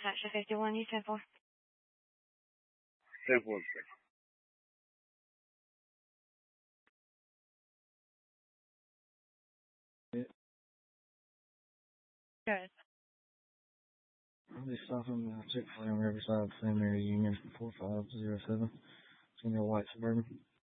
Section 51, you 10-4. 10-4. Good. I'll be stopping Chick-fil-A on Riverside, Seminary Union, 4507. It's in your white Suburban.